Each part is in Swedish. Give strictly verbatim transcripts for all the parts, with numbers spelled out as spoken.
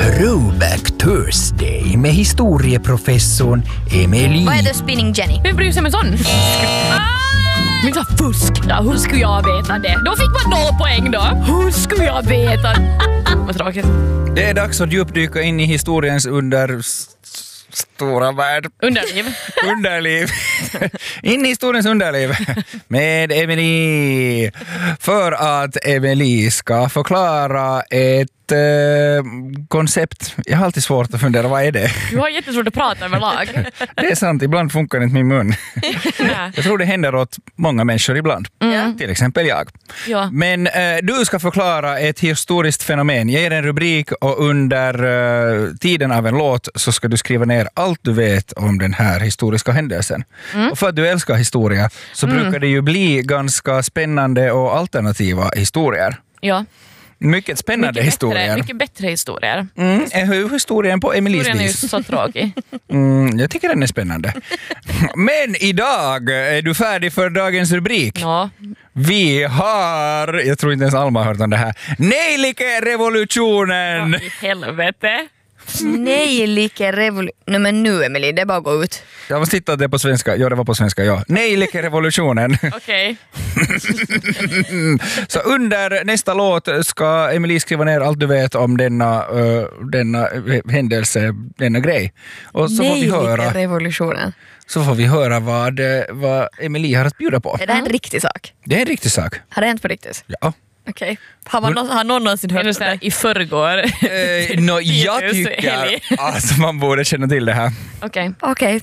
Throwback Thursday med historieprofessorn Emily. Vad är The Spinning Jenny? Vem bryr sig med sån fusk? Ah! Men så fusk, ja, hur skulle jag veta det? Då fick man noll poäng då. Hur skulle jag veta? Vad tråkigt. Det är dags att djupdyka in i historiens under... stora värld. Underliv. Underliv. In i historiens underliv med Emily. För att Emily ska förklara ett eh, koncept. Jag har alltid svårt att fundera, vad är det? Du har jättesvårt att prata överlag. Det är sant, ibland funkar inte min mun. Jag tror det händer åt många människor ibland. Mm. Till exempel jag. Ja. Men eh, du ska förklara ett historiskt fenomen. Jag ger en rubrik och under eh, tiden av en låt så ska du skriva ner allt du vet om den här historiska händelsen. Mm. Och för att du älskar historia så mm. brukar det ju bli ganska spännande och alternativa historier. Ja. Mycket spännande mycket historier. Bättre, mycket bättre historier. Mm, är historien på Emelies historien är ju vis. så tråkig. Mm, jag tycker den är spännande. Men idag är du färdig för dagens rubrik. Ja. Vi har, jag tror inte ens Alma har hört om det här, Nejlike-revolutionen! Ja, i helvete. Nej, lika revolution. Nej men nu Emily, det är bara att gå ut. Jag måste titta det på svenska. Ja, det var på svenska, ja. Nejlike-revolutionen. Okej. Så under nästa låt ska Emily skriva ner allt du vet om denna, uh, denna händelse, denna grej. Och så får vi höra, revolutionen. så får vi höra vad, vad Emily har att bjuda på. Är det en riktig sak? Det är en riktig sak. Har det hänt på riktigt? Ja. Okej. Okay. Har, man någon, har någon någonsin hört det? I förrgår. Eh, no, jag tycker att man borde känna till det här. Okej. Okay. Okej.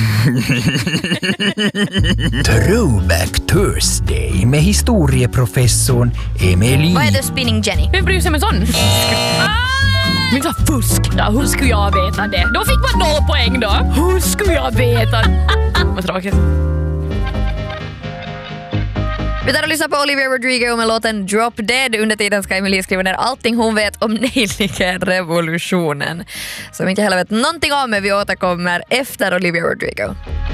Okay. Throwback Thursday med historieprofessorn Emily. Vad är The Spinning Jenny? Vem bryr sig med sån fusk? Ah! Men så fusk, ja, hur skulle jag veta det? Då fick man noll poäng då. Hur skulle jag veta? Vad tråkigt. Vi tar och lyssnar på Olivia Rodrigo med låten Drop Dead. Under tiden ska Emily skriva ner allting hon vet om Nejlike-revolutionen. Som inte heller vet någonting om, men vi återkommer efter Olivia Rodrigo.